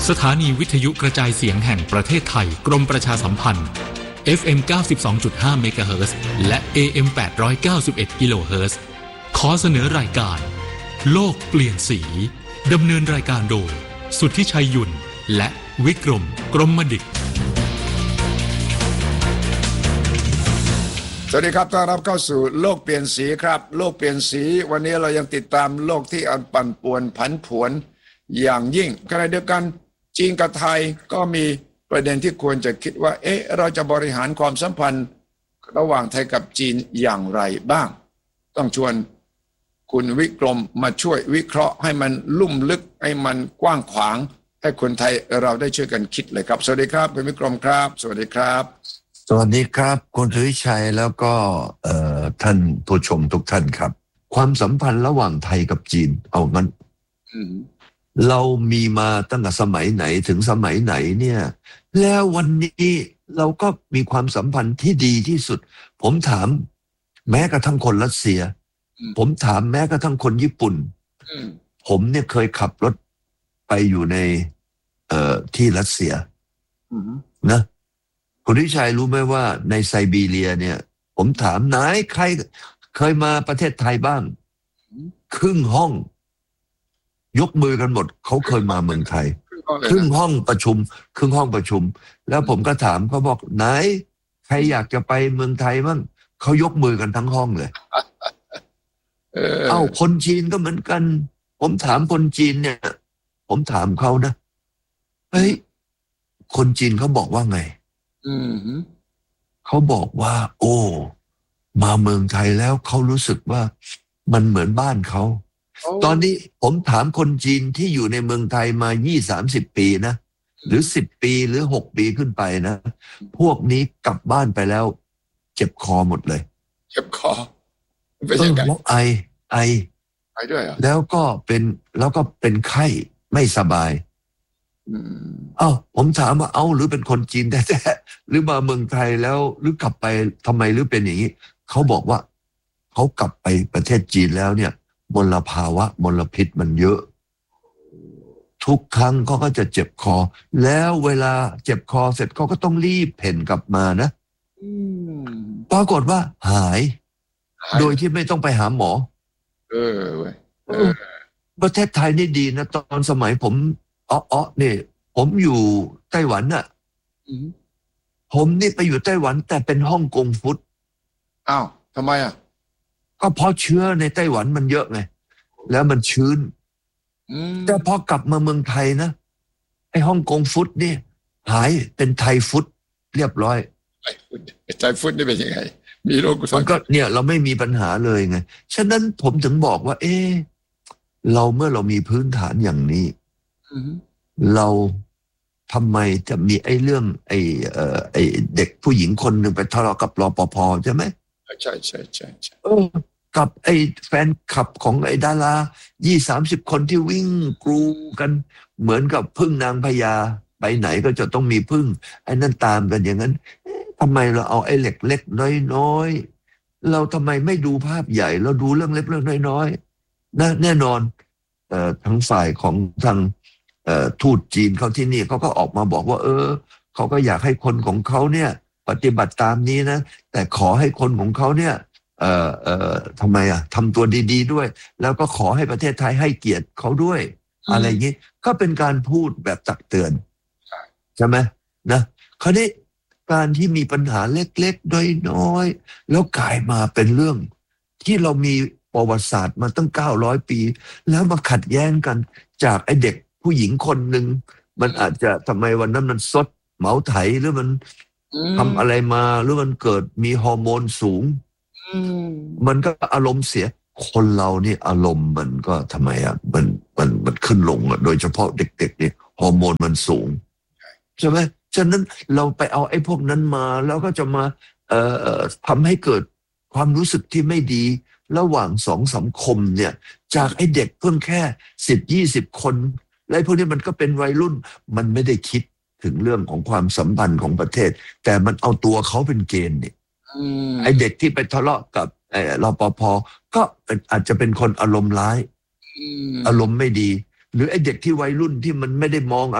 สถานีวิทยุกระจายเสียงแห่งประเทศไทยกรมประชาสัมพันธ์ FM 92.5 เมกะเฮิรตซ์และ AM 891 กิโลเฮิรตซ์ขอเสนอรายการโลกเปลี่ยนสีดำเนินรายการโดยสุทธิชัยยุ่นและวิกรมกรมดิษฐ์สวัสดีครับต้อนรับเข้าสู่โลกเปลี่ยนสีครับโลกเปลี่ยนสีวันนี้เรายังติดตามโลกที่อันปั่นป่วนผันผวนอย่างยิ่งขณะเดียวกันจีนกับไทยก็มีประเด็นที่ควรจะคิดว่าเราจะบริหารความสัมพันธ์ระหว่างไทยกับจีนอย่างไรบ้างต้องชวนคุณวิกรมมาช่วยวิเคราะห์ให้มันลุ่มลึกให้มันกว้างขวางให้คนไทยเราได้ช่วยกันคิดเลยครับสวัสดีครับคุณวิกรมครับสวัสดีครับสวัสดีครับคุณสุริชัยแล้วก็ท่านผู้ชมทุกท่านครับความสัมพันธ์ระหว่างไทยกับจีนเอางั้นเรามีมาตั้งแต่สมัยไหนถึงสมัยไหนเนี่ยแล้ววันนี้เราก็มีความสัมพันธ์ที่ดีที่สุดผมถามแม้กระทั่งคนรัสเซียผมถามแม้กระทั่งคนญี่ปุ่นผมเนี่ยเคยขับรถไปอยู่ในที่รัสเซียนะคุณวิชัยรู้ไหมว่าในไซบีเรียเนี่ยผมถามไหนใครเคยมาประเทศไทยบ้างครึ่งห้องยกมือกันหมดเขาเคยมาเมืองไทยครึ่งห้องประชุมครึ่งห้องประชุมแล้วผมก็ถามเขาบอกไหนใครอยากจะไปเมืองไทยบ้างเขายกมือกันทั้งห้องเลยคนจีนก็เหมือนกันผมถามคนจีนเนี่ยผมถามเขานะเฮ้ยคนจีนเขาบอกว่าไงเขาบอกว่าโอ้มาเมืองไทยแล้วเขารู้สึกว่ามันเหมือนบ้านเขาตอนนี้ผมถามคนจีนที่อยู่ในเมืองไทยมา20-30 ปีนะหรือ10 ปีหรือ6 ปีขึ้นไปนะพวกนี้กลับบ้านไปแล้วเจ็บคอหมดเลยเจ็บคอเป็นยังไงไอด้วยเหรอแล้วก็เป็นไข้ไม่สบายผมถามว่าหรือเป็นคนจีนแท้ๆหรือมาเมืองไทยแล้วหรือกลับไปทำไมหรือเป็นอย่างนี้เขาบอกว่าเขากลับไปประเทศจีนแล้วเนี่ยมลภาวะมลพิษมันเยอะทุกครั้งเขาก็จะเจ็บคอแล้วเวลาเจ็บคอเสร็จเขาก็ต้องรีบเพ่นกลับมานะปรากฏว่าหายโดยที่ไม่ต้องไปหาหมอประเทศไทยนี่ดีนะตอนสมัยผมเนี่ยผมอยู่ไต้หวันน่ะผมนี่ไปอยู่ไต้หวันแต่เป็นฮ่องกงฟุตทำไมก็เพราะเชื้อในไต้หวันมันเยอะไงแล้วมันชื้นแต่พอกลับมาเมืองไทยนะไอ้ฮ่องกงฟุตนี่หายเป็นไทยฟุตเรียบร้อยไทยฟุตนี่เป็นยังไงมีโรคมันก็เนี่ยเราไม่มีปัญหาเลยไงฉะนั้นผมถึงบอกว่าเราเมื่อเรามีพื้นฐานอย่างนี้เราทำไมจะมีไอ้เรื่องไอ้เด็กผู้หญิงคนหนึ่งไปทะเลาะกับรปภใช่ไหมใช่กับไอ้แฟนคลับของไอ้ดารา20-30 คนที่วิ่งกรูกันเหมือนกับพึ่งนางพญาไปไหนก็จะต้องมีพึ่งไอ้นั่นตามกันอย่างนั้นทำไมเราเอาไอ้เล็กๆน้อยๆเราทำไมไม่ดูภาพใหญ่เราดูเรื่องเล็กเรื่องน้อยๆนะแน่นอนทั้งฝ่ายของทางทูตจีนเขาที่นี่เขาก็ออกมาบอกว่าเขาก็อยากให้คนของเขาเนี่ยปฏิบัติตามนี้นะแต่ขอให้คนของเขาเนี่ยทำไมทำตัวดีๆด้วยแล้วก็ขอให้ประเทศไทยให้เกียรติเขาด้วยอะไรอย่างนี้ก็เป็นการพูดแบบตักเตือนใช่ไหมนะคราวนี้การที่มีปัญหาเล็กๆน้อยๆแล้วกลายมาเป็นเรื่องที่เรามีประวัติศาสตร์มาตั้ง900 ปีแล้วมาขัดแย้งกันจากไอ้เด็กผู้หญิงคนหนึ่งมันอาจจะทำไมวันนั้นมันซดเหมาไถหรือมันทำอะไรมาหรือมันเกิดมีฮอร์โมนสูงมันก็อารมณ์เสียคนเรานี่อารมณ์มันก็ทำไมมันขึ้นลงโดยเฉพาะเด็กๆนี่ฮอร์โมนมันสูงใช่ไหมฉะนั้นเราไปเอาไอ้พวกนั้นมาแล้วก็จะมาทำให้เกิดความรู้สึกที่ไม่ดีระหว่าง2 สังคมเนี่ยจากไอ้เด็กเพิ่งแค่10-20 คนและพวกนี้มันก็เป็นวัยรุ่นมันไม่ได้คิดถึงเรื่องของความสัมพันธ์ของประเทศแต่มันเอาตัวเขาเป็นเกณฑ์เนี่ยไอ้เด็กที่ไปทะเลาะกับรปภก็อาจจะเป็นคนอารมณ์ร้ายอารมณ์ไม่ดีหรือไอ้เด็กที่วัยรุ่นที่มันไม่ได้มองอะไร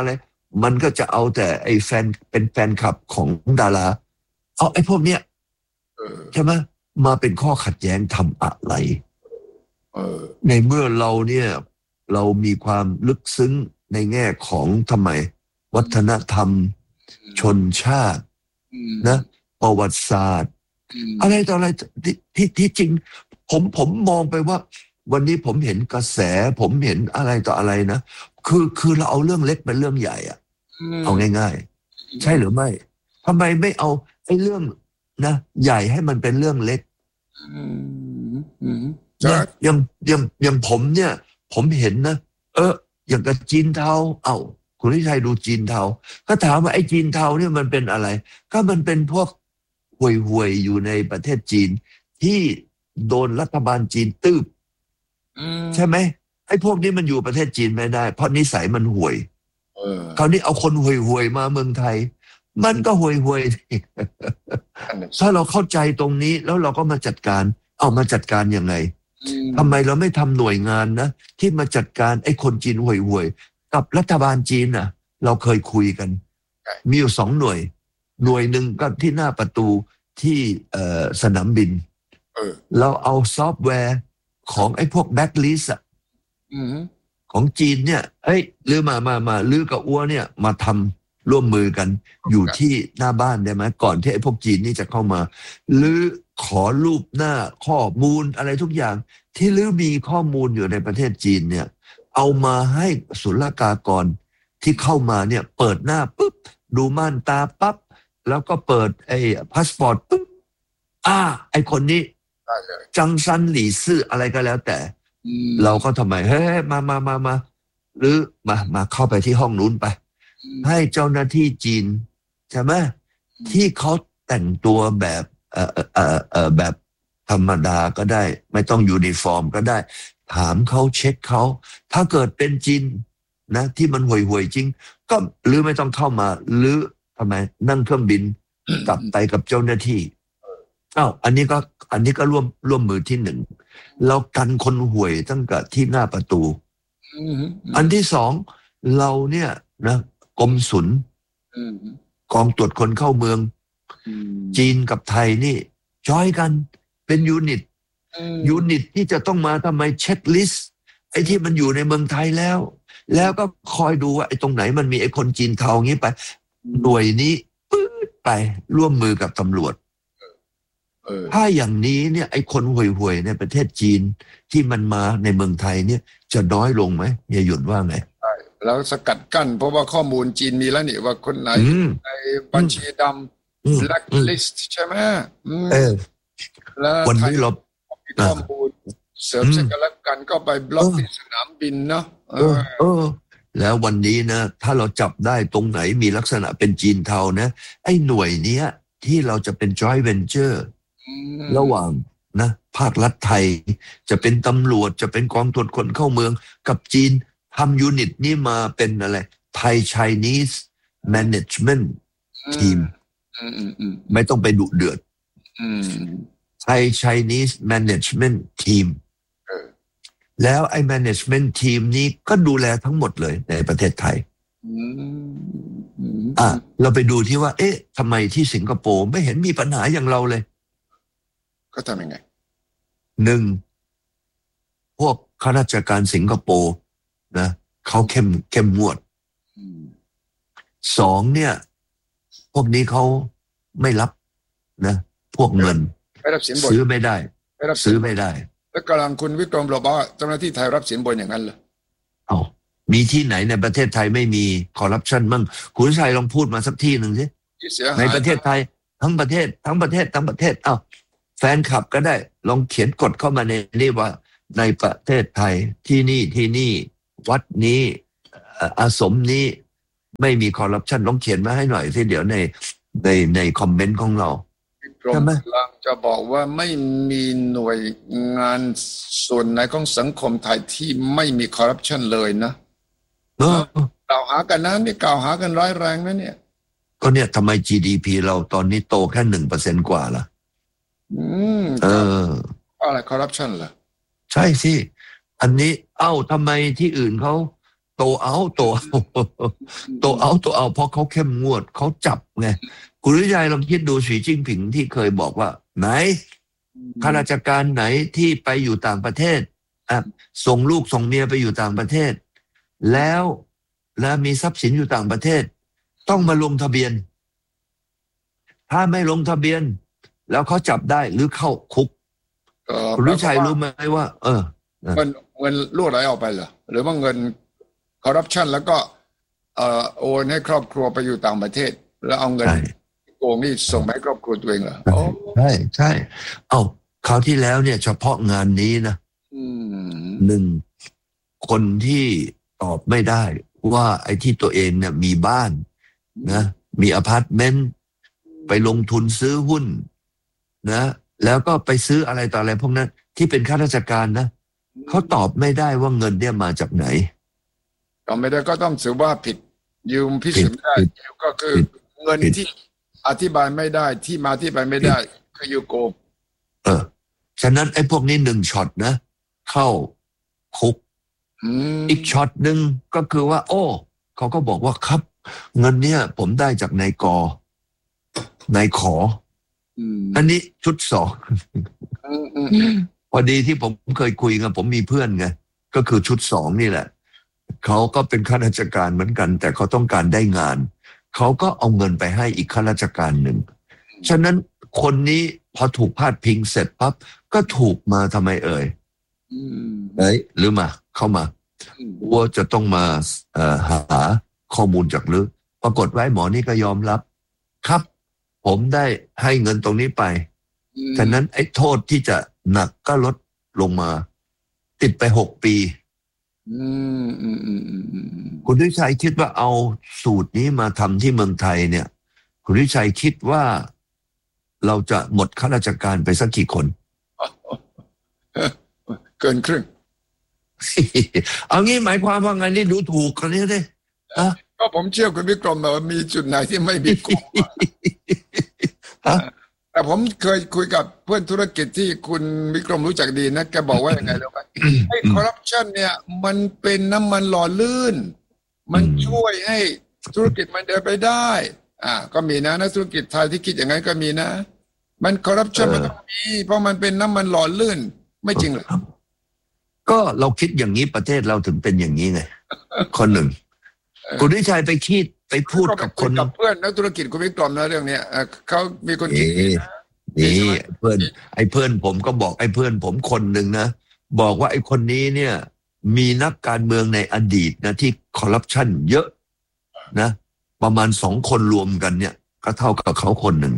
มันก็จะเอาแต่ไอ้แฟนเป็นแฟนคลับของดาราเอาไอ้พวกเนี้ยใช่ไหมมาเป็นข้อขัดแย้งทำอะไรในเมื่อเราเนี่ยเรามีความลึกซึ้งในแง่ของทำไมวัฒนธรรมชนชาตินะประวัติศาสตร์อะไรต่ออะไรที่จริงผมมองไปว่าวันนี้ผมเห็นกระแสผมเห็นอะไรต่ออะไรนะคือเราเอาเรื่องเล็กเป็นเรื่องใหญ่อะเอาง่ายๆใช่หรือไม่ทำไมไม่เอาไอ้เรื่องนะใหญ่ให้มันเป็นเรื่องเล็กอย่างผมเนี่ยผมเห็นนะอย่างกับจีนเทาคุณทิชัยดูจีนเทาก็ถามว่าไอ้จีนเทาเนี่ยมันเป็นอะไรก็มันเป็นพวกห่วยๆอยู่ในประเทศจีนที่โดนรัฐบาลจีนตืบใช่ไหมไอ้พวกนี้มันอยู่ประเทศจีนไม่ได้เพราะนิสัยมันห่วยคราวนี้เอาคนห่วยๆมาเมืองไทยมันก็ห่วยๆถ้าเราเข้าใจตรงนี้แล้วเราก็มาจัดการมาจัดการยังไงทำไมเราไม่ทำหน่วยงานนะที่มาจัดการไอ้คนจีนห่วยๆกับรัฐบาลจีนน่ะเราเคยคุยกันมีอยู่2 หน่วยหนึ่งก็ที่หน้าประตูที่สนามบินเราเอาซอฟต์แวร์ของไอ้พวกแบ็คลิสต์ของจีนเนี่ยหรือมาลือกับอ้วเนี่ยมาทำร่วมมือกันอยู่ที่หน้าบ้านได้ไหมก่อนที่ไอ้พวกจีนนี่จะเข้ามาหรือขอรูปหน้าข้อมูลอะไรทุกอย่างที่ลือมีข้อมูลอยู่ในประเทศจีนเนี่ยเอามาให้ศุลกากรที่เข้ามาเนี่ยเปิดหน้าปุ๊บดูม่านตาปั๊บแล้วก็เปิดไอ้พาสปอร์ตปุ๊บไอ้คนนี้จังซันหลี่ซื่ออะไรก็แล้วแต่เราก็ทำไมมาหรือมาเข้าไปที่ห้องนู้นไปให้เจ้าหน้าที่จีนใช่ไหมที่เขาแต่งตัวแบบแบบธรรมดาก็ได้ไม่ต้องยูนิฟอร์มก็ได้ถามเขาเช็คเขาถ้าเกิดเป็นจีนนะที่มันห่วยๆจริงก็หรือไม่ต้องเข้ามาหรือทำไมนั่งเครื่องบินกลับไปกับเจ้าหน้าที่อันนี้ก็ร่วมมือที่1เรากันคนห่วยตั้งแต่ที่หน้าประตูอันที่2เราเนี่ยนะกรมศุลกองตรวจคนเข้าเมืองจีนกับไทยนี่จอยกันเป็นยูนิตที่จะต้องมาทำไมเช็คลิสต์ไอ้ที่มันอยู่ในเมืองไทยแล้วก็คอยดูว่าไอ้ตรงไหนมันมีไอ้คนจีนเทาอย่างนี้ไปหน่วยนี้ปื๊ดไปร่วมมือกับตำรวจถ้าอย่างนี้เนี่ยไอ้คนห่วยๆในประเทศจีนที่มันมาในเมืองไทยเนี่ยจะน้อยลงไหมเฮียหยุ่นว่าไงแล้วสกัดกั้นเพราะว่าข้อมูลจีนมีแล้วนี่ว่าคนไหนในบัญชีดำ blacklist ใช่ไหมแล้ววันนี้เราข้อมูลเสริมซึ่งกันและกันก็ไปบล็อกที่สนามบินเนาะแล้ววันนี้นะถ้าเราจับได้ตรงไหนมีลักษณะเป็นจีนเทานะไอ้หน่วยเนี้ยที่เราจะเป็น joint venture ระหว่างนะภาครัฐไทยจะเป็นตำรวจจะเป็นกองตรวจคนเข้าเมืองกับจีนทำยูนิตนี้มาเป็นอะไรไทย Chinese Management Team ไม่ต้องไปดุเดือดไทย Chinese Management Team แล้วไอ้ Management Team นี้ก็ดูแลทั้งหมดเลยในประเทศไทยเราไปดูที่ว่าทำไมที่สิงคโปร์ไม่เห็นมีปัญหาอย่างเราเลยก็ทำยังไง 1พวกข้าราชการสิงคโปร์นะเขาเข้มงวด2เนี่ยพวกนี้เขาไม่รับนะพวกเงินซื้อไม่ได้ซื้อไม่ได้แล้วกำลังคุณวิกรมบอกว่าเจ้าหน้าที่ไทยรับสินบนอย่างนั้นเหรอมีที่ไหนในประเทศไทยไม่มีคอร์รัปชันมั่งคุณชัยลองพูดมาสักที่หนึ่งสิในประเทศไทยทั้งประเทศแฟนคลับก็ได้ลองเขียนกฎเข้ามาในนี้ว่าในประเทศไทยที่นี่วัดนี้อาสมนี้ไม่มีคอร์รัปชันลองเขียนมาให้หน่อยสิเดี๋ยวในคอมเมนต์ของเรากำลังจะบอกว่าไม่มีหน่วยงานส่วนไหนของสังคมไทยที่ไม่มีคอร์รัปชันเลยนะกล่าวหากันนะนี่กล่าวหากันร้ายแรงนะเนี่ยก็เนี่ยทำไม GDP เราตอนนี้โตแค่ 1% กว่าล่ะอะไรคอร์รัปชันล่ะใช่สิอันนี้ทำไมที่อื่นเขาโตเอาโตเอาโตเอาโตเอาเพราะเขาเข้มงวดเขาจับไงคุณวิชัยลองคิดดูสีจิ้นผิงที่เคยบอกว่าไหนข้าราชการไหนที่ไปอยู่ต่างประเทศส่งลูกส่งเมียไปอยู่ต่างประเทศแล้วมีทรัพย์สินอยู่ต่างประเทศต้องมาลงทะเบียนถ้าไม่ลงทะเบียนแล้วเขาจับได้หรือเข้าคุกคุณวิชัยรู้ไหมว่าเงินรั่วไหลออกไปเหรอหรือว่าเงินคอร์รัปชันแล้วก็โอนให้ครอบครัวไปอยู่ต่างประเทศแล้วเอาเงินโกงนี่ส่งไปให้ครอบครัวตัวเองเหรอใช่คราวที่แล้วเนี่ยเฉพาะงานนี้นะหนึ่งคนที่ตอบไม่ได้ว่าไอ้ที่ตัวเองเนี่ยมีบ้านนะมีอพาร์ตเมนต์ไปลงทุนซื้อหุ้นนะแล้วก็ไปซื้ออะไรต่ออะไรพวกนั้นที่เป็นข้าราชการนะเขาตอบไม่ได้ว่าเงินเนี่ยมาจากไหนตอบไม่ได้ก็ต้องถือว่าผิดยืมพิสูจน์ได้ก็คือเงินที่อธิบายไม่ได้ที่มาที่ไปไม่ได้คือยูโกฉะนั้นไอ้พวกนี้หนึ่งช็อตนะเข้าคุกอีกช็อตหนึ่งก็คือว่าเขาก็บอกว่าครับเงินเนี่ยผมได้จากนายกนายขออันนี้ชุดสองพอดีที่ผมเคยคุยกับผมมีเพื่อนไงก็คือชุดสองนี่แหละเขาก็เป็นข้าราชการเหมือนกันแต่เขาต้องการได้งานเขาก็เอาเงินไปให้อีกข้าราชการหนึ่งฉะนั้นคนนี้พอถูกพาดพิงเสร็จปั๊บก็ถูกมาทำไมหรือมาเข้ามาว่าจะต้องมาหาข้อมูลจากลึกปรากฏว่าหมอนี่ก็ยอมรับครับผมได้ให้เงินตรงนี้ไปฉะนั้นไอ้โทษที่จะหนักก็ลดลงมาติดไป6 ปีคุณวิชัยคิดว่าเอาสูตรนี้มาทำที่เมืองไทยเนี่ยคุณวิชัยคิดว่าเราจะหมดข้าราชการไปสักกี่คนเกินครึ่งเอางี้หมายความว่าไงนี่ดูถูกกันนี่ดิก็ผมเชื่อคุณวิกรมว่ามีจุดไหนที่ไม่มีโกงแต่ผมเคยคุยกับเพื่อนธุรกิจที่คุณวิกรมรู้จักดีนะแกบอกว่าอย่างไงรู้ไหมไอ้คอร์รัปชันเนี่ยมันเป็นน้ำมันหล่อลื่นมันช่วยให้ธุรกิจมันเดินไปได้ก็มีนะนักธุรกิจไทยที่คิดอย่างนั้นก็มีนะมันคอร์รัปชันมันต้องมีเพราะมันเป็นน้ำมันหล่อลื่นไม่จริงหรอก็เราคิดอย่างนี้ประเทศเราถึงเป็นอย่างนี้ไงคนหนึ่งคุณวิชัยไปพูดกับคนกับเพื่อนนักธุรกิจคุณวิกรมนะเรื่องเนี้ยเขามีคนคิดนี่เพื่อนผมก็บอกไอ้เพื่อนผมคนหนึ่งนะบอกว่าไอ้คนนี้เนี่ยมีนักการเมืองในอดีตนะที่คอร์รัปชันเยอะนะประมาณ2 คนรวมกันเนี่ยก็เท่ากับเขาคนหนึ่ง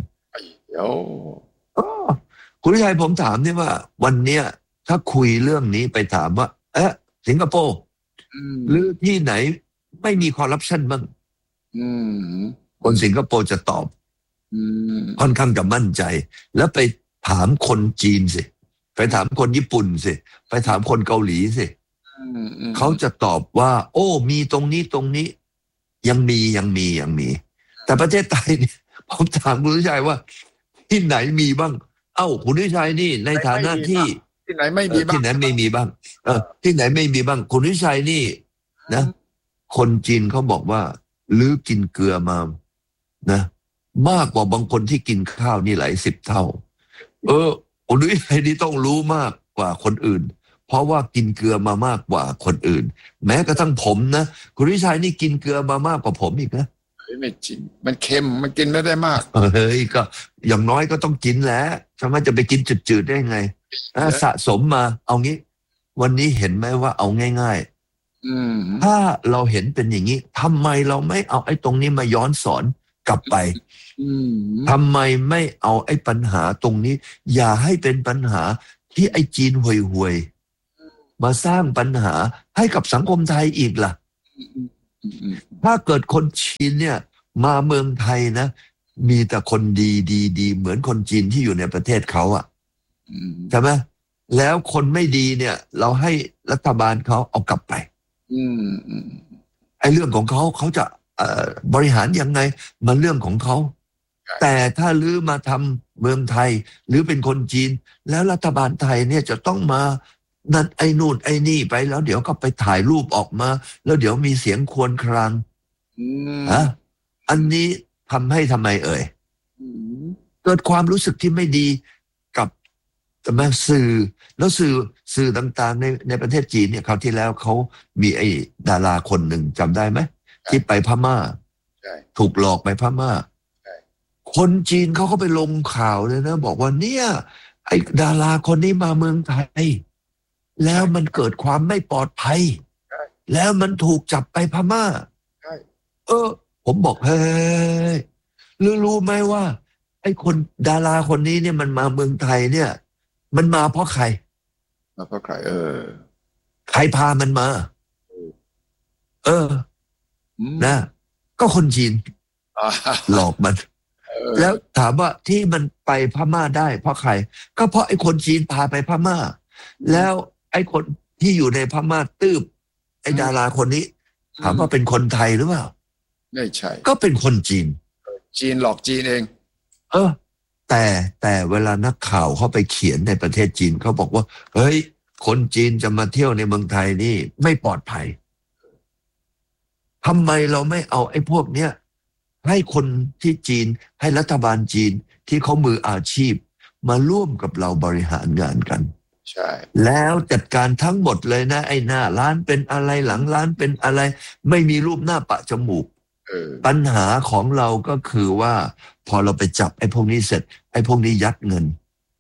คุณวิชัยผมถามนี่ว่าวันเนี้ยถ้าคุยเรื่องนี้ไปถามว่าสิงคโปร์หรือที่ไหนไม่มีคอร์รัปชันบ้างคนสิงคโปร์จะตอบค่อนข้างจะมั่นใจแล้วไปถามคนจีนสิไปถามคนญี่ปุ่นสิไปถามคนเกาหลีสิเขาจะตอบว่ามีตรงนี้ยังมีแต่ประเทศไทยเนี่ยผมถามคุณวิชัยว่าที่ไหนมีบ้างคุณวิชัยนี่ในฐานะที่ไหนไม่มีบ้างที่ไหนไม่มีบ้างที่ไหนไม่มีบ้างคุณวิชัยนี่นะคนจีนเขาบอกว่าลื้อกินเกลือมานะมากกว่าบางคนที่กินข้าวนี่หลาย10 เท่าคุณวิชัยนี่ต้องรู้มากกว่าคนอื่นเพราะว่ากินเกลือมามากกว่าคนอื่นแม้กระทั่งผมนะคุณวิชัยนี่กินเกลือมามากกว่าผมอีกนะไม่จริงมันเค็มมันกินไม่ได้มากก็อย่างน้อยก็ต้องกินแหละทำไมจะไปกินจืดๆได้ไงสะสมมาเอางี้วันนี้เห็นไหมว่าเอาง่ายๆถ้าเราเห็นเป็นอย่างนี้ทำไมเราไม่เอาไอ้ตรงนี้มาย้อนสอนกลับไปทำไมไม่เอาไอ้ปัญหาตรงนี้อย่าให้เป็นปัญหาที่ไอ้จีนห่วยๆมาสร้างปัญหาให้กับสังคมไทยอีกล่ะถ้าเกิดคนจีนเนี่ยมาเมืองไทยนะมีแต่คนดีเหมือนคนจีนที่อยู่ในประเทศเขาใช่ไหมแล้วคนไม่ดีเนี่ยเราให้รัฐบาลเขาเอากลับไปไอ้เรื่องของเขาจะบริหารยังไงมันเรื่องของเขาแต่ถ้าลื้อมาทำเมืองไทยหรือเป็นคนจีนแล้วรัฐบาลไทยเนี่ยจะต้องมานั่นไอ้นู่นไอ้นี่ไปแล้วเดี๋ยวก็ไปถ่ายรูปออกมาแล้วเดี๋ยวมีเสียงครวญครางฮะอันนี้ทำให้ทำไมเอ่ยเกิดความรู้สึกที่ไม่ดีกับแต่แม่สื่อแล้วสื่อต่างๆในประเทศจีนเนี่ยคราวที่แล้วเขามีไอ้ดาราคนหนึ่งจำได้ไหมที่ไปพม่าถูกหลอกไปพม่าคนจีนเขาก็ไปลงข่าวเลยนะบอกว่าเนี่ยไอ้ดาราคนนี้มาเมืองไทยแล้วมันเกิดความไม่ปลอดภัยแล้วมันถูกจับไปพม่าผมบอกเฮ้ยรู้ไหมว่าไอ้คนดาราคนนี้เนี่ยมันมาเมืองไทยเนี่ยมันมาเพราะใครมาเพราะใครใครพามันมานะก็คนจีนหลอกมันแล้วถามว่าที่มันไปพม่าได้เพราะใครก็เพราะไอ้คนจีนพาไปพม่าแล้วไอ้คนที่อยู่ในพม่าตืบไอ้ดาราคนนี้ถามว่าเป็นคนไทยหรือเปล่าไม่ใช่ก็เป็นคนจีนหลอกจีนเองแต่เวลานักข่าวเขาไปเขียนในประเทศจีนเขาบอกว่าเฮ้ยคนจีนจะมาเที่ยวในเมืองไทยนี่ไม่ปลอดภัยทำไมเราไม่เอาไอ้พวกเนี้ยให้คนที่จีนให้รัฐบาลจีนที่เขามืออาชีพมาร่วมกับเราบริหารงานกันใช่แล้วจัดการทั้งหมดเลยนะไอ้หน้าร้านเป็นอะไรหลังร้านเป็นอะไรไม่มีรูปหน้าปะจมูกปัญหาของเราก็คือว่าพอเราไปจับไอ้พวกนี้เสร็จไอ้พวกนี้ยัดเงิน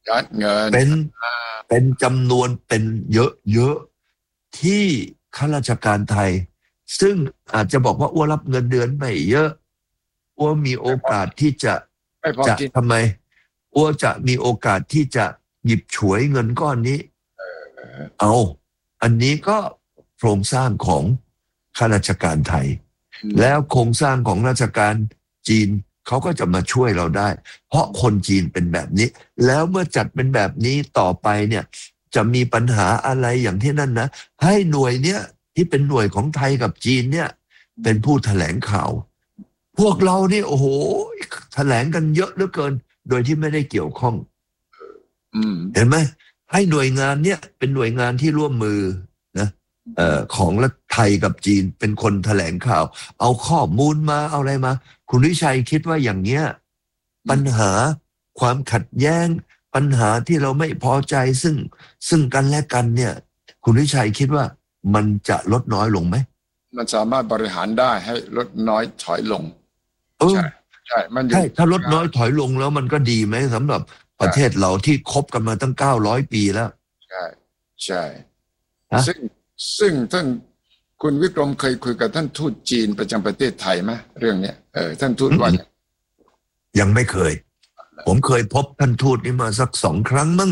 เป็นจำนวนเป็นเยอะที่ข้าราชการไทยซึ่งอาจจะบอกว่าอ้วรับเงินเดือนไม่เยอะอ้วมีโอกาสที่จะทำไมอ้วจะมีโอกาสที่จะหยิบฉวยเงินก้อนนี้อันนี้ก็โครงสร้างของข้าราชการไทยแล้วโครงสร้างของราชการจีนเขาก็จะมาช่วยเราได้เพราะคนจีนเป็นแบบนี้แล้วเมื่อจัดเป็นแบบนี้ต่อไปเนี่ยจะมีปัญหาอะไรอย่างที่นั่นนะให้หน่วยเนี้ยที่เป็นหน่วยของไทยกับจีนเนี่ยเป็นผู้แถลงข่าวพวกเรานี่โอ้โหแถลงกันเยอะเหลือเกินโดยที่ไม่ได้เกี่ยวข้องเห็นไหมให้หน่วยงานเนี่ยเป็นหน่วยงานที่ร่วมมือนะของรัฐไทยกับจีนเป็นคนแถลงข่าวเอาข้อมูลมาเอาอะไรมาคุณวิชัยคิดว่าอย่างเนี้ยปัญหาความขัดแย้งปัญหาที่เราไม่พอใจซึ่งกันและกันเนี่ยคุณวิชัยคิดว่ามันจะลดน้อยลงไหมมันสามารถบริหารได้ให้ลดน้อยถอยลงใช่ถ้าลดน้อยถอยลงแล้วมันก็ดีไหมสำหรับประเทศเราที่คบกันมาตั้ง900 ปีแล้วใช่ซึ่งท่านคุณวิกรมเคยคุยกับท่านทูตจีนประจำประเทศไทยไหมเรื่องเนี้ยท่านทูตว่ายังไม่เคยผมเคยพบท่านทูตนี่มาสัก2 ครั้งมั้ง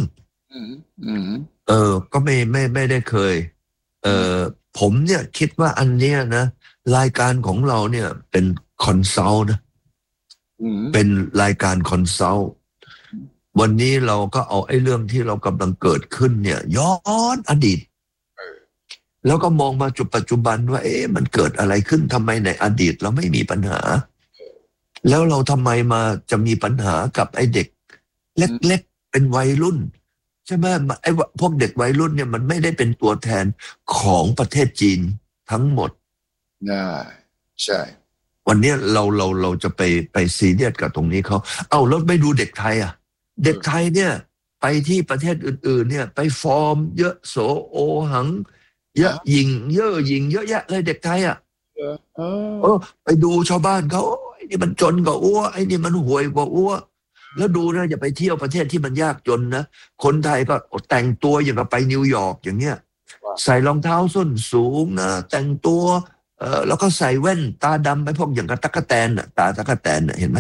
ก็ไม่ได้เคยผมเนี่ยคิดว่าอันเนี้ยนะรายการของเราเนี่ยเป็นคอนซัลท์นะเป็นรายการคอนซัลท์วันนี้เราก็เอาไอ้เรื่องที่เรากำลังเกิดขึ้นเนี่ยย้อนอดีตแล้วก็มองมาจุดปัจจุบันว่ามันเกิดอะไรขึ้นทำไมในอดีตเราไม่มีปัญหาแล้วเราทำไมมาจะมีปัญหากับไอ้เด็กเล็กๆเป็นวัยรุ่นใช่ไหมไอ้พวกเด็กวัยรุ่นเนี่ยมันไม่ได้เป็นตัวแทนของประเทศจีนทั้งหมดใช่วันนี้เราจะไปซีเรียสกับตรงนี้เขาแล้วไม่ดูเด็กไทยอ่ะเด็กไทยเนี่ยไปที่ประเทศอื่นๆเนี่ยไปฟอร์มเยอะโสโอหังเยอะยิงเยอะแยะเลยเด็กไทยอ่ะไปดูชาวบ้านเขาไอ้นี่มันจนกว่าอ้วไอ้นี่มันห่วยกว่าอ้วแล้วดูนะอย่าไปเที่ยวประเทศที่มันยากจนนะคนไทยก็แต่งตัวอย่างกับไปนิวยอร์กอย่างเงี้ยใส่รองเท้าส้นสูงนะแต่งตัวแล้วก็ใส่แว่นตาดำไปพวกอย่างกับตั๊กแตนตาตั๊กแตนเห็นไหม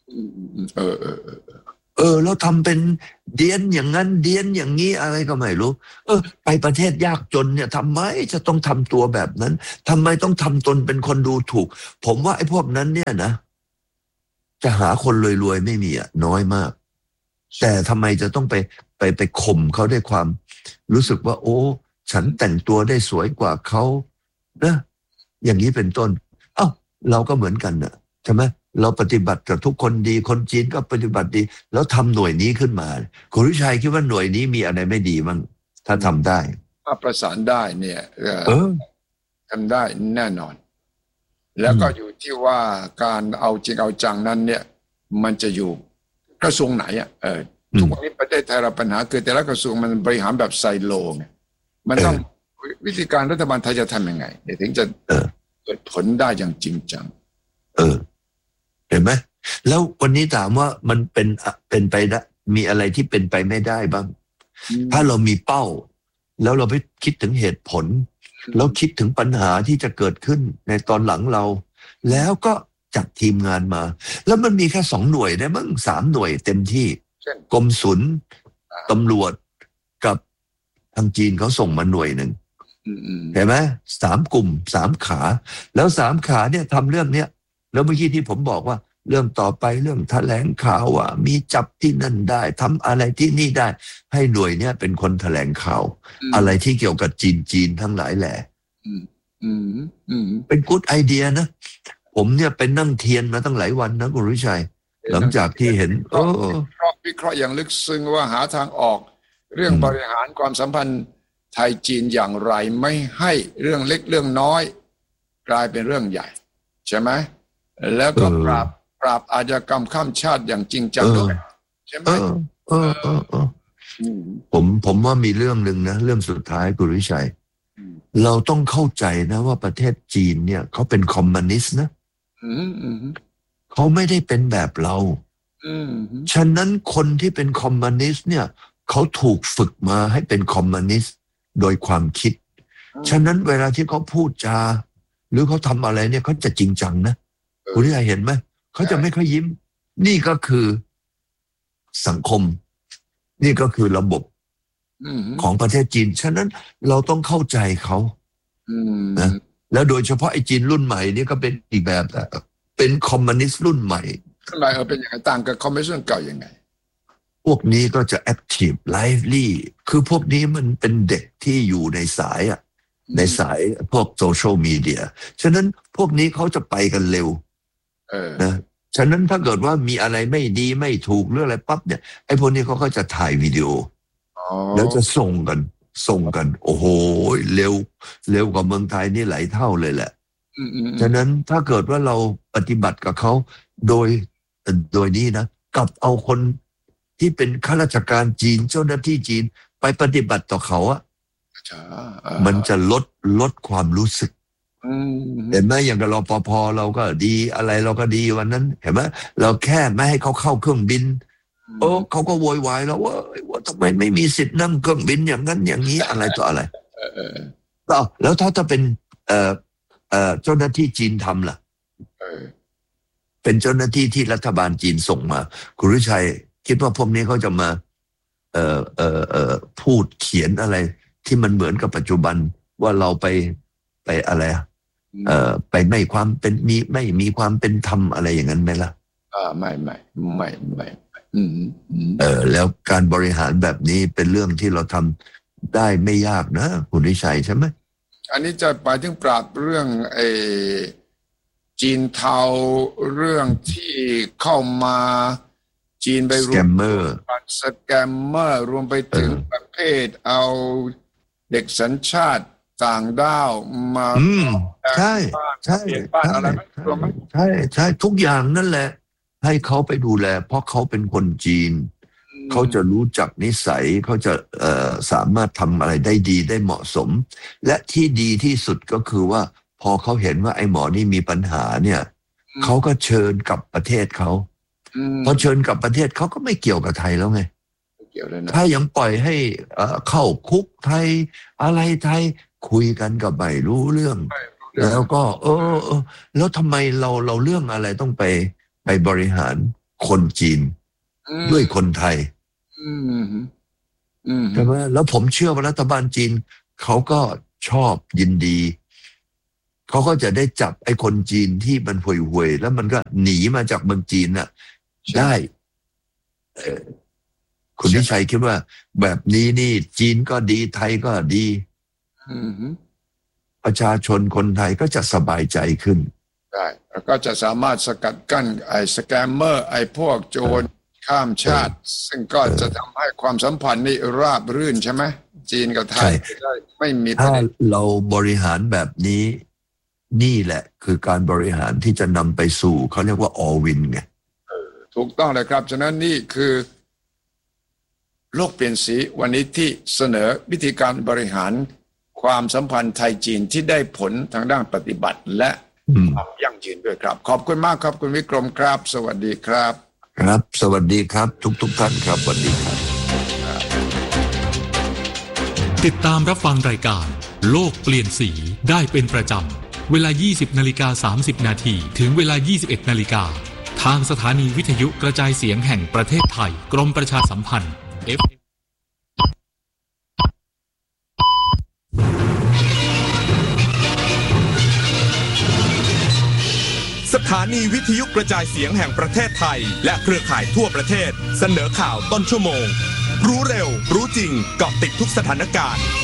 แล้วทำเป็นเดียนอย่างนั้นเดียนอย่างนี้อะไรก็ไม่รู้ไปประเทศยากจนเนี่ยทำไมจะต้องทำตัวแบบนั้นทำไมต้องทำตนเป็นคนดูถูกผมว่าไอ้พวกนั้นเนี่ยนะจะหาคนรวยๆไม่มีน้อยมากแต่ทำไมจะต้องไปข่มเขาด้วยความรู้สึกว่าโอ้ฉันแต่งตัวได้สวยกว่าเขานะอย่างนี้เป็นต้นเราก็เหมือนกันนะใช่ไหมเราปฏิบัติกับทุกคนดีคนจีนก็ปฏิบัติดีแล้วทำหน่วยนี้ขึ้นมาคุณวิชัยคิดว่าหน่วยนี้มีอะไรไม่ดีมั้งถ้าทำได้ถ้าประสานได้เนี่ยทำได้แน่นอนแล้วก็อยู่ที่ว่าการเอาจริงเอาจังนั้นเนี่ยมันจะอยู่กระทรวงไหนทุกวันนี้ประเทศไทยเราปัญหาคือแต่ละกระทรวงมันบริหารแบบไซโลไงมันต้องวิธีการรัฐบาลไทยจะทำยังไงถึงจะเกิดผลได้อย่างจริงจังเห็นไหมแล้ววันนี้ถามว่ามันเป็นไปได้มีอะไรที่เป็นไปไม่ได้บ้างถ้าเรามีเป้าแล้วเราไปคิดถึงเหตุผลแล้วคิดถึงปัญหาที่จะเกิดขึ้นในตอนหลังเราแล้วก็จัดทีมงานมาแล้วมันมีแค่2 หน่วยได้มั้ง3 หน่วยเต็มที่กรมศุลตำรวจกับทางจีนเขาส่งมาหน่วยหนึ่งเห็นไหม3 กลุ่ม3 ขาแล้ว3 ขาเนี่ยทำเรื่องเนี้ยแล้วเมื่อกี้ที่ผมบอกว่าเรื่องต่อไปเรื่องแถลงข่าวว่ามีจับที่นั่นได้ทำอะไรที่นี่ได้ให้หน่วยเนี้ยเป็นคนแถลงข่าวอะไรที่เกี่ยวกับจีนทั้งหลายแหละเป็นกู๊ดไอเดียนะผมเนี่ยเป็นนั่งเทียนมาตั้งหลายวันนะคุณวิชัยหลังจากที่เห็นวิเคราะห์อย่างลึกซึ้งว่าหาทางออกเรื่องบริหารความสัมพันธ์ไทยจีนอย่างไรไม่ให้เรื่องเล็กเรื่องน้อยกลายเป็นเรื่องใหญ่ใช่ไหมแล้วก็ปราบอาชญากรรมข้ามชาติอย่างจริงจังด้วยใช่ไหมผมว่ามีเรื่องหนึ่งนะเรื่องสุดท้ายคุณวิชัยเราต้องเข้าใจนะว่าประเทศจีนเนี่ยเขาเป็นคอมมิวนิสต์นะเขาไม่ได้เป็นแบบเราฉะนั้นคนที่เป็นคอมมิวนิสต์เนี่ยเขาถูกฝึกมาให้เป็นคอมมิวนิสต์โดยความคิดฉะนั้นเวลาที่เขาพูดจาหรือเขาทำอะไรเนี่ยเขาจะจริงจังนะคุณวิชัยเห็นไหมเขาจะไม่ค่อยยิ้มนี่ก็คือสังคมนี่ก็คือระบบของประเทศจีนฉะนั้นเราต้องเข้าใจเขานะแล้วโดยเฉพาะไอ้จีนรุ่นใหม่นี่ก็เป็นอีกแบบเป็นคอมมิวนิสต์รุ่นใหม่รุ่นใหม่เป็นยังไงต่างกับคอมมิวนิสต์รุ่นเก่ายังไงพวกนี้ก็จะแอคทีฟไลฟ์ลี่คือพวกนี้มันเป็นเด็กที่อยู่ในสายในสายพวกโซเชียลมีเดียฉะนั้นพวกนี้เขาจะไปกันเร็วนะฉะนั้นถ้าเกิดว่ามีอะไรไม่ดีไม่ถูกหรืออะไรปั๊บเนี่ยไอ้พวกนี้เขาก็จะถ่ายวิดีโอแล้วจะส่งกันโอ้โหเร็วกว่าเมืองไทยนี่หลายเท่าเลยแหละฉะนั้นถ้าเกิดว่าเราปฏิบัติกับเขาโดยนี้นะกับเอาคนที่เป็นข้าราชการจีนเจ้าหน้าที่จีนไปปฏิบัติต่อเขามันจะลดความรู้สึกเห็นไหมอย่างกับรปภเราก็ดีอะไรเราก็ดีวันนั้นเห็นไหมเราแค่ไม่ให้เขาเข้าเครื่องบินเขาก็โวยวายแล้วว่าทำไมไม่มีสิทธิ์นั่งเครื่องบินอย่างนั้นอย่างนี้อะไรต่ออะไรแล้วถ้าเป็นเจ้าหน้าที่จีนทำล่ะเป็นเจ้าหน้าที่ที่รัฐบาลจีนส่งมาคุณวิชัยคิดว่าพวกนี้เขาจะมาพูดเขียนอะไรที่มันเหมือนกับปัจจุบันว่าเราไปอะไรไปไม่มีความเป็นธรรมอะไรอย่างนั้นไหมล่ะไม่แล้วการบริหารแบบนี้เป็นเรื่องที่เราทำได้ไม่ยากนะคุณวิชัยใช่ไหมอันนี้จะไปถึงปราบเรื่องจีนเทาเรื่องที่เข้ามาจีนไปรวมสแกมเมอร์รวมไปถึงประเภทเอาเด็กสัญชาติต่างด้าวมาใช่ทุกอย่างนั่นแหละให้เขาไปดูแลเพราะเขาเป็นคนจีนเขาจะรู้จักนิสัยเขาจะสามารถทำอะไรได้ดีได้เหมาะสมและที่ดีที่สุดก็คือว่าพอเขาเห็นว่าไอ้หมอนี่มีปัญหาเนี่ยเขาก็เชิญกลับประเทศเขาพอเชิญกลับประเทศเขาก็ไม่เกี่ยวกับไทยแล้วไงถ้ายังปล่อยให้เข้าคุกไทยอะไรไทยคุยกันก็ไม่รู้เรื่องแล้วก็แล้วทำไมเราเรื่องอะไรต้องไปบริหารคนจีนด้วยคนไทยใช่ไหมแล้วผมเชื่อว่ารัฐบาลจีนเขาก็ชอบยินดีเขาก็จะได้จับไอ้คนจีนที่มันห่วยๆแล้วมันก็หนีมาจากเมืองจีนน่ะได้คุณนิชัยคิดว่าแบบนี้นี่จีนก็ดีไทยก็ดีประชาชนคนไทยก็จะสบายใจขึ้นได้แล้วก็จะสามารถสกัดกั้นไอ้สแกมเมอร์ไอ้พวกโจรข้ามชาติซึ่งก็จะทำให้ความสัมพันธ์นี่ราบรื่นใช่ไหมจีนกับไทยจะได้ไม่มีประถ้าเด็นเราบริหารแบบนี้นี่แหละคือการบริหารที่จะนำไปสู่เขาเรียกว่า all win ไงถูกต้องเลยครับฉะนั้นนี่คือโลกเปลี่ยนสีวันนี้ที่เสนอวิธีการบริหารความสัมพันธ์ไทยจีนที่ได้ผลทางด้านปฏิบัติและความยั่งยืนด้วยครับขอบคุณมากครับคุณวิกรมครับสวัสดีครับครับสวัสดีครับทุกท่านครับสวัสดีครับติดตามรับฟังรายการโลกเปลี่ยนสีได้เป็นประจำเวลา 20:30 นาทีถึงเวลา 21 นาฬิกาทางสถานีวิทยุกระจายเสียงแห่งประเทศไทยกรมประชาสัมพันธ์ FM สถานีวิทยุกระจายเสียงแห่งประเทศไทยและเครือข่ายทั่วประเทศเสนอข่าวต้นชั่วโมงรู้เร็วรู้จริงเกาะติดทุกสถานการณ์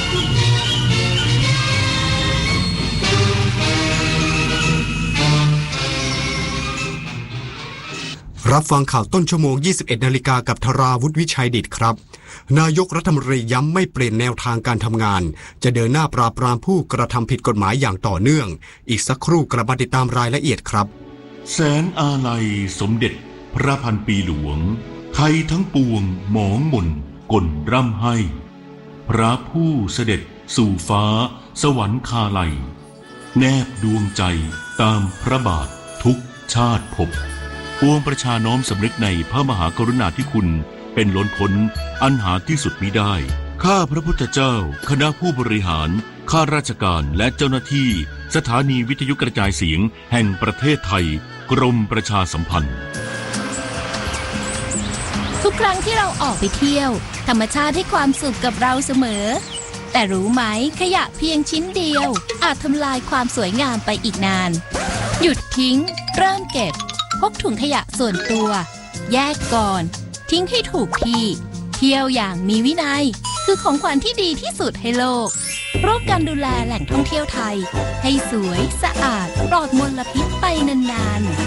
รับฟังข่าวต้นชั่วโมง 21 นาฬิกากับธราวุฒิวิชัยดิษฐ์ครับนายกรัฐมนตรีย้ำไม่เปลี่ยนแนวทางการทำงานจะเดินหน้าปราบปรามผู้กระทำผิดกฎหมายอย่างต่อเนื่องอีกสักครู่กลับมาติดตามรายละเอียดครับแสนอาลัยสมเด็จพระพันปีหลวงไทยทั้งปวงหมองหม่นก่นร่ำให้พระผู้เสด็จสู่ฟ้าสวรรคาลัยแนบดวงใจตามพระบาททุกชาติภพปวงประชาน้อมสำนึกในพระมหากรุณาธิคุณเป็นล้นพ้นอันหาที่สุดมิได้ข้าพระพุทธเจ้าคณะผู้บริหารข้าราชการและเจ้าหน้าที่สถานีวิทยุกระจายเสียงแห่งประเทศไทยกรมประชาสัมพันธ์ทุกครั้งที่เราออกไปเที่ยวธรรมชาติให้ความสุขกับเราเสมอแต่รู้ไหมขยะเพียงชิ้นเดียวอาจทำลายความสวยงามไปอีกนานหยุดทิ้งเริ่มเก็บพกถุงขยะส่วนตัวแยกก่อนทิ้งให้ถูกที่เที่ยวอย่างมีวินัยคือของขวัญที่ดีที่สุดให้โลกร่วมกันดูแลแหล่งท่องเที่ยวไทยให้สวยสะอาดปลอดมลพิษไปนานๆ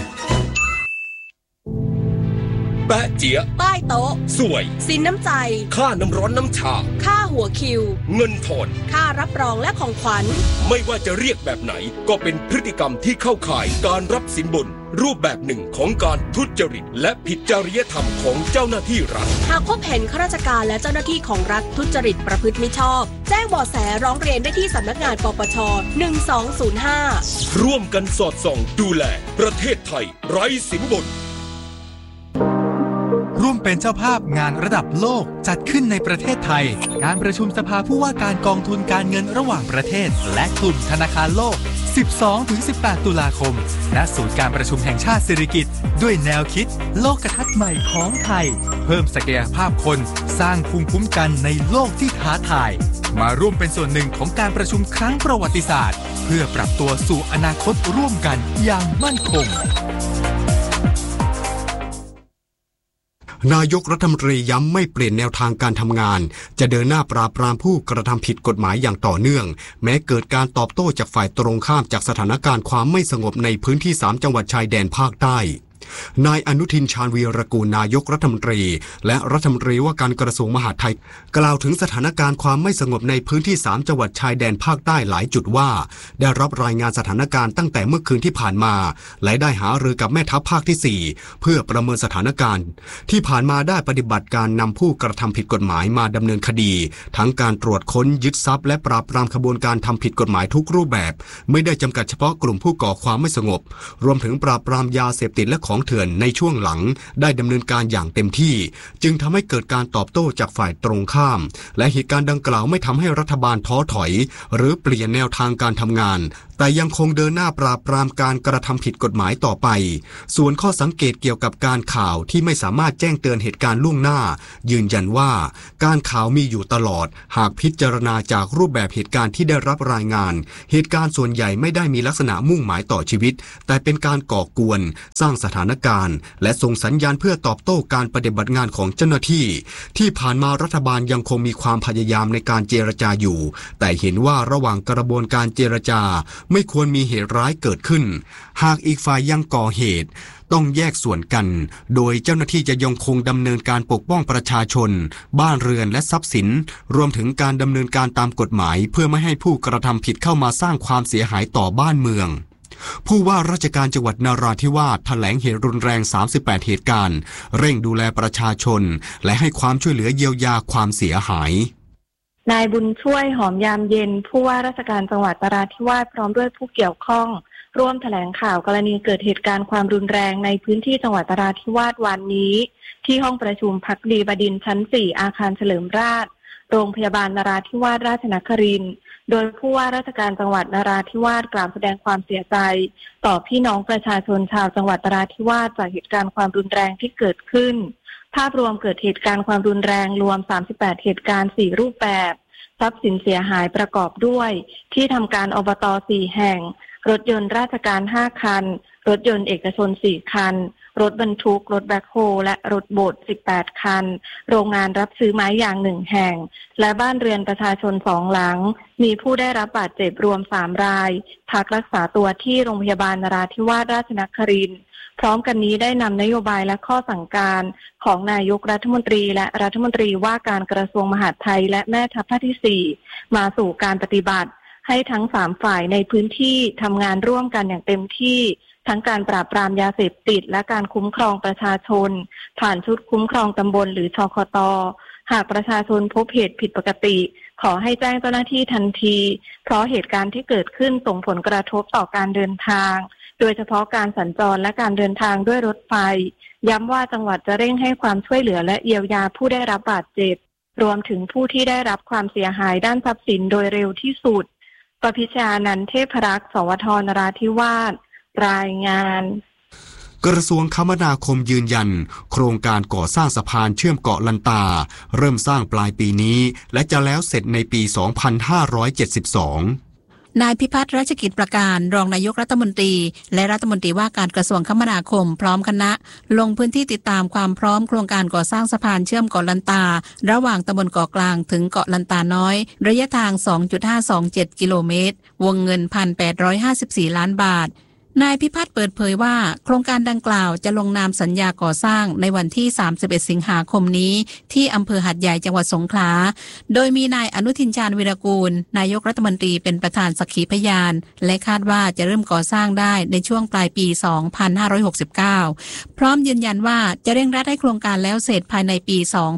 แปะเจี๊ยใต้โต๊ะสวยสินน้ำใจค่าน้ำร้อนน้ำชาค่าหัวคิวเงินทอนค่ารับรองและของขวัญไม่ว่าจะเรียกแบบไหนก็เป็นพฤติกรรมที่เข้าข่ายการรับสินบนรูปแบบหนึ่งของการทุจริตและผิดจริยธรรมของเจ้าหน้าที่รัฐหากพบเห็นข้าราชการและเจ้าหน้าที่ของรัฐทุจริตประพฤติมิชอบแจ้งเบาะแสร้องเรียนได้ที่สำนักงานปปช1205 ร่วมกันสอดส่องดูแลประเทศไทยไร้สินบนร่วมเป็นเจ้าภาพงานระดับโลกจัดขึ้นในประเทศไทยการประชุมสภาผู้ว่าการกองทุนการเงินระหว่างประเทศและกลุ่มธนาคารโลก 12-18 ตุลาคมณศูนย์การประชุมแห่งชาติสิริกิติ์ด้วยแนวคิดโลกทัศน์ใหม่ของไทยเพิ่มศักยภาพคนสร้างภูมิคุ้มกันในโลกที่ท้าทายมาร่วมเป็นส่วนหนึ่งของการประชุมครั้งประวัติศาสตร์เพื่อปรับตัวสู่อนาคตร่วมกันอย่างมั่นคงนายกรัฐมนตรีย้ำไม่เปลี่ยนแนวทางการทำงานจะเดินหน้าปราบปรามผู้กระทำผิดกฎหมายอย่างต่อเนื่องแม้เกิดการตอบโต้จากฝ่ายตรงข้ามจากสถานการณ์ความไม่สงบในพื้นที่3จังหวัดชายแดนภาคใต้นายอนุทินชาญวีรกูลนายกรัฐมนตรีและรัฐมนตรีว่าการกระทรวงมหาดไทยกล่าวถึงสถานการณ์ความไม่สงบในพื้นที่3จังหวัดชายแดนภาคใต้หลายจุดว่าได้รับรายงานสถานการณ์ตั้งแต่เมื่อคืนที่ผ่านมาและได้หารือกับแม่ทัพภาคที่4เพื่อประเมินสถานการณ์ที่ผ่านมาได้ปฏิบัติการนำผู้กระทำผิดกฎหมายมาดำเนินคดีทั้งการตรวจค้นยึดทรัพย์และปราบปรามขบวนการทำผิดกฎหมายทุกรูปแบบไม่ได้จำกัดเฉพาะกลุ่มผู้ก่อความไม่สงบรวมถึงปราบปรามยาเสพติดและของเถื่อนในช่วงหลังได้ดำเนินการอย่างเต็มที่จึงทำให้เกิดการตอบโต้จากฝ่ายตรงข้ามและเหตุการณ์ดังกล่าวไม่ทำให้รัฐบาลท้อถอยหรือเปลี่ยนแนวทางการทำงานแต่ยังคงเดินหน้าปราบปรามการกระทำผิดกฎหมายต่อไปส่วนข้อสังเกตเกี่ยวกับการข่าวที่ไม่สามารถแจ้งเตือนเหตุการณ์ล่วงหน้ายืนยันว่าการข่าวมีอยู่ตลอดหากพิจารณาจากรูปแบบเหตุการณ์ที่ได้รับรายงานเหตุการณ์ส่วนใหญ่ไม่ได้มีลักษณะมุ่งหมายต่อชีวิตแต่เป็นการก่อกวนสร้างสถานการณ์และส่งสัญญาณเพื่อตอบโต้การปฏิบัติงานของเจ้าหน้าที่ที่ผ่านมารัฐบาลยังคงมีความพยายามในการเจรจาอยู่แต่เห็นว่าระหว่างกระบวนการเจรจาไม่ควรมีเหตุร้ายเกิดขึ้นหากอีกฝ่ายยังก่อเหตุต้องแยกส่วนกันโดยเจ้าหน้าที่จะยังคงดำเนินการปกป้องประชาชนบ้านเรือนและทรัพย์สินรวมถึงการดำเนินการตามกฎหมายเพื่อไม่ให้ผู้กระทำผิดเข้ามาสร้างความเสียหายต่อบ้านเมืองผู้ว่าราชการจังหวัดนราธิวาสแถลงเหตุรุนแรง38เหตุการณ์เร่งดูแลประชาชนและให้ความช่วยเหลือเยียวยาความเสียหายนายบุญช่วยหอมยามเย็นผู้ว่าราชการจังหวัดนราธิวาสพร้อมด้วยผู้เกี่ยวข้องร่วมแถลงข่าวกรณีเกิดเหตุการณ์ความรุนแรงในพื้นที่จังหวัดนราธิวาสวันนี้ที่ห้องประชุมภักดีบดินทร์ชั้น 4 อาคารเฉลิมราษฎร์โรงพยาบาลนราธิวาสราชนครินทร์โดยผู้ว่าราชการจังหวัดนราธิวาสกล่าวแสดงความเสียใจต่อพี่น้องประชาชนชาวจังหวัดนราธิวาสจากเหตุการณ์ความรุนแรงที่เกิดขึ้นภาพรวมเกิดเหตุการณ์ความรุนแรงรวม38เหตุการณ์4รูปแบบทรัพย์สินเสียหายประกอบด้วยที่ทำการอบต4แห่งรถยนต์ราชการ5คันรถยนต์เอกชน4คันรถบรรทุกรถแบ็คโฮและรถโบด18คันโรงงานรับซื้อไม้ยาง1แห่งและบ้านเรือนประชาชน2หลังมีผู้ได้รับบาดเจ็บรวม3รายพักรักษาตัวที่โรงพยาบาลนราธิวาสราชนครินทร์พร้อมกันนี้ได้นำนโยบายและข้อสั่งการของนายกรัฐมนตรีและรัฐมนตรีว่าการกระทรวงมหาดไทยและแม่ทัพภาคที่4มาสู่การปฏิบัติให้ทั้ง3ฝ่ายในพื้นที่ทำงานร่วมกันอย่างเต็มที่ทั้งการปราบปรามยาเสพติดและการคุ้มครองประชาชนผ่านชุดคุ้มครองตำบลหรือชคต.หากประชาชนพบเหตุผิดปกติขอให้แจ้งเจ้าหน้าที่ทันทีเพราะเหตุการณ์ที่เกิดขึ้นส่งผลกระทบต่อการเดินทางโดยเฉพาะการสัญจรและการเดินทางด้วยรถไฟย้ำว่าจังหวัดจะเร่งให้ความช่วยเหลือและเยียวยาผู้ได้รับบาดเจ็บรวมถึงผู้ที่ได้รับความเสียหายด้านทรัพย์สินโดยเร็วที่สุดประพิชานันท์เทพรักษ์สวท นราธิวาสรายงานกระทรวงคมนาคมยืนยันโครงการก่อสร้างสะพานเชื่อมเกาะลันตาเริ่มสร้างปลายปีนี้และจะแล้วเสร็จในปี 2572 นายพิพัฒน์รัชกิจประการรองนายกรัฐมนตรีและรัฐมนตรีว่าการกระทรวงคมนาคมพร้อมคณะลงพื้นที่ติดตามความพร้อมโครงการก่อสร้างสะพานเชื่อมเกาะลันตาระหว่างตำบลเกาะกลางถึงเกาะลันตาน้อยระยะทาง 2.527 กิโลเมตรวงเงิน 1,854 ล้านบาทนายพิพัฒน์เปิดเผยว่าโครงการดังกล่าวจะลงนามสัญญาก่อสร้างในวันที่31สิงหาคมนี้ที่อำเภอหาดใหญ่จังหวัดสงขลาโดยมีนายอนุทินชาญวีรกูลนายกรัฐมนตรีเป็นประธานสักขีพยานและคาดว่าจะเริ่มก่อสร้างได้ในช่วงปลายปี 2569 พร้อมยืนยันว่าจะเร่งรัดให้โครงการแล้วเสร็จภายในปี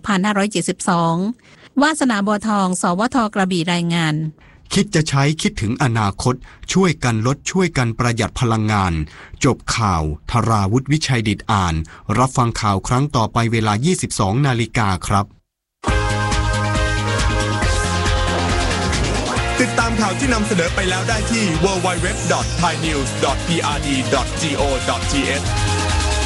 2572 วาสนาบัวทองสวทกระบี่รายงานคิดจะใช้คิดถึงอนาคตช่วยกันลดช่วยกันประหยัดพลังงานจบข่าวธราวุฒิวิชัยดิษฐ์อ่านรับฟังข่าวครั้งต่อไปเวลา 22 นาฬิกาครับติดตามข่าวที่นำเสนอไปแล้วได้ที่ www.thainews.prd.go.th